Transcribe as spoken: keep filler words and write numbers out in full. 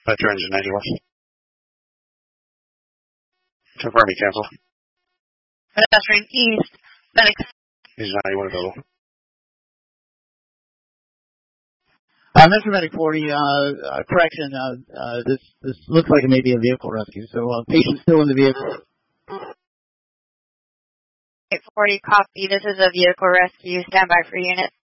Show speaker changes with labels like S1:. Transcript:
S1: Metro engine ninety-one. Confirm me, cancel.
S2: Pedestrian east, Phoenix.
S1: Engine ninety-one available.
S3: Uh, Metro Medic forty, uh, uh, correction, uh, uh, this, this looks like it may be a vehicle rescue, so, uh, patient still in the vehicle.
S2: eight forty, copy. This is a vehicle rescue. Stand by for unit.